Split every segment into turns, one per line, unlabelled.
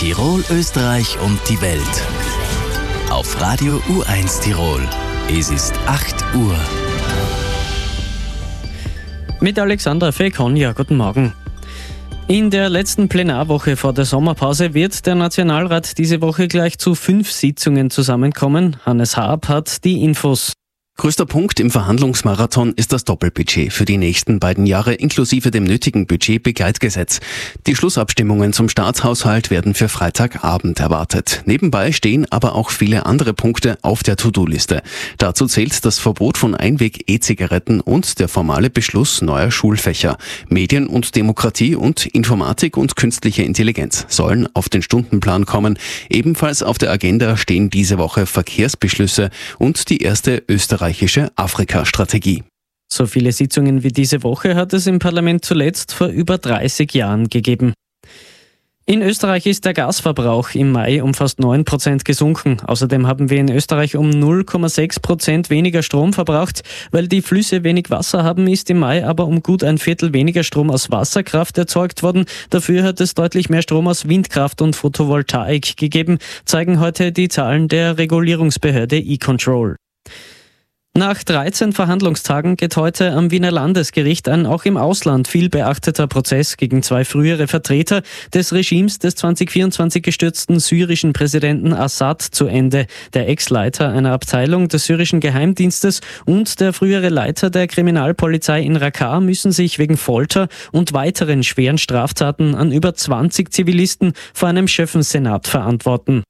Tirol, Österreich und die Welt. Auf Radio U1 Tirol. Es ist 8 Uhr.
Mit Alexandra Fekonja, guten Morgen. In der letzten Plenarwoche vor der Sommerpause wird der Nationalrat diese Woche gleich zu 5 Sitzungen zusammenkommen. Hannes Haab hat die Infos.
Größter Punkt im Verhandlungsmarathon ist das Doppelbudget für die nächsten beiden Jahre inklusive dem nötigen Budgetbegleitgesetz. Die Schlussabstimmungen zum Staatshaushalt werden für Freitagabend erwartet. Nebenbei stehen aber auch viele andere Punkte auf der To-Do-Liste. Dazu zählt das Verbot von Einweg-E-Zigaretten und der formale Beschluss neuer Schulfächer. Medien und Demokratie und Informatik und künstliche Intelligenz sollen auf den Stundenplan kommen. Ebenfalls auf der Agenda stehen diese Woche Verkehrsbeschlüsse und die erste österreichische Afrika-Strategie.
So viele Sitzungen wie diese Woche hat es im Parlament zuletzt vor über 30 Jahren gegeben. In Österreich ist der Gasverbrauch im Mai um fast 9% gesunken. Außerdem haben wir in Österreich um 0,6% weniger Strom verbraucht. Weil die Flüsse wenig Wasser haben, ist im Mai aber um gut ein Viertel weniger Strom aus Wasserkraft erzeugt worden. Dafür hat es deutlich mehr Strom aus Windkraft und Photovoltaik gegeben, zeigen heute die Zahlen der Regulierungsbehörde E-Control. Nach 13 Verhandlungstagen geht heute am Wiener Landesgericht ein auch im Ausland viel beachteter Prozess gegen 2 frühere Vertreter des Regimes des 2024 gestürzten syrischen Präsidenten Assad zu Ende. Der Ex-Leiter einer Abteilung des syrischen Geheimdienstes und der frühere Leiter der Kriminalpolizei in Raqqa müssen sich wegen Folter und weiteren schweren Straftaten an über 20 Zivilisten vor einem Schöffensenat verantworten.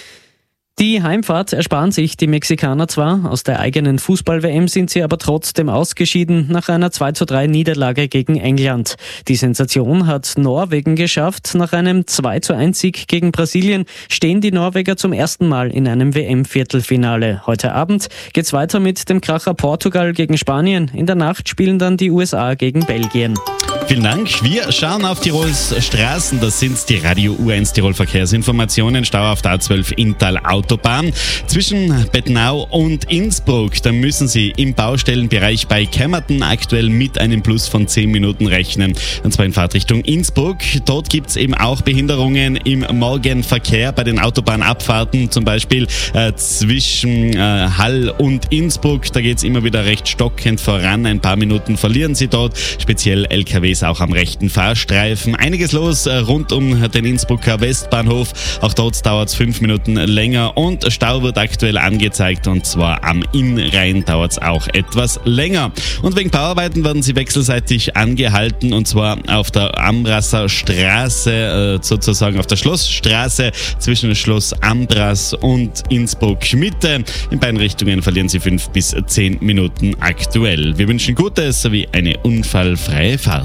Die Heimfahrt ersparen sich die Mexikaner zwar, aus der eigenen Fußball-WM sind sie aber trotzdem ausgeschieden nach einer 2:3 Niederlage gegen England. Die Sensation hat Norwegen geschafft. Nach einem 2:1 Sieg gegen Brasilien stehen die Norweger zum ersten Mal in einem WM-Viertelfinale. Heute Abend geht's weiter mit dem Kracher Portugal gegen Spanien. In der Nacht spielen dann die USA gegen Belgien.
Vielen Dank. Wir schauen auf Tirols Straßen. Das sind die Radio U1 Tirol Verkehrsinformationen. Stau auf der A12 Inntal Autobahn. Zwischen Bettenau und Innsbruck, da müssen Sie im Baustellenbereich bei Kämmerten aktuell mit einem Plus von 10 Minuten rechnen. Und zwar in Fahrtrichtung Innsbruck. Dort gibt es eben auch Behinderungen im Morgenverkehr bei den Autobahnabfahrten, zum Beispiel zwischen Hall und Innsbruck. Da geht es immer wieder recht stockend voran. Ein paar Minuten verlieren Sie dort. Speziell LKWs auch am rechten Fahrstreifen. Einiges los rund um den Innsbrucker Westbahnhof. Auch dort dauert es 5 Minuten länger und Stau wird aktuell angezeigt und zwar am Innrhein dauert es auch etwas länger. Und wegen Bauarbeiten werden sie wechselseitig angehalten und zwar auf der Ambrasser Straße, sozusagen auf der Schlossstraße zwischen Schloss Ambras und Innsbruck Mitte. In beiden Richtungen verlieren sie 5 bis 10 Minuten aktuell. Wir wünschen Gutes sowie eine unfallfreie Fahrt.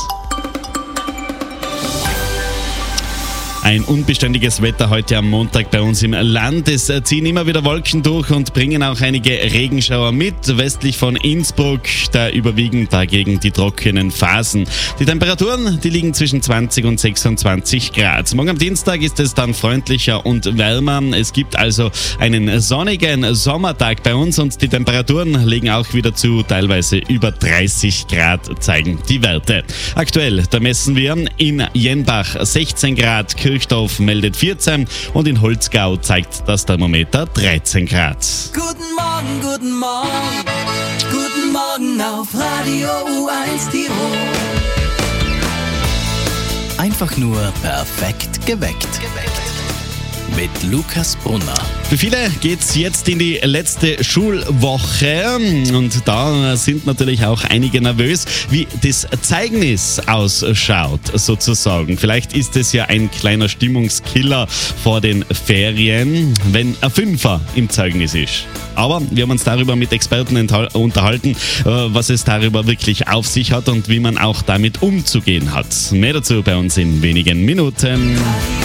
Ein unbeständiges Wetter heute am Montag bei uns im Land. Es ziehen immer wieder Wolken durch und bringen auch einige Regenschauer mit. Westlich von Innsbruck, da überwiegen dagegen die trockenen Phasen. Die Temperaturen, die liegen zwischen 20 und 26 Grad. Morgen am Dienstag ist es dann freundlicher und wärmer. Es gibt also einen sonnigen Sommertag bei uns und die Temperaturen legen auch wieder zu, teilweise über 30 Grad zeigen die Werte. Aktuell, da messen wir in Jenbach 16 Grad, Kirchdorf meldet 14 und in Holzgau zeigt das Thermometer 13 Grad.
Guten Morgen auf Radio U1 Tirol.
Einfach nur perfekt geweckt. Mit Lukas Brunner.
Für viele geht's jetzt in die letzte Schulwoche und da sind natürlich auch einige nervös, wie das Zeugnis ausschaut sozusagen. Vielleicht ist es ja ein kleiner Stimmungskiller vor den Ferien, wenn ein Fünfer im Zeugnis ist. Aber wir haben uns darüber mit Experten unterhalten, was es darüber wirklich auf sich hat und wie man auch damit umzugehen hat. Mehr dazu bei uns in wenigen Minuten.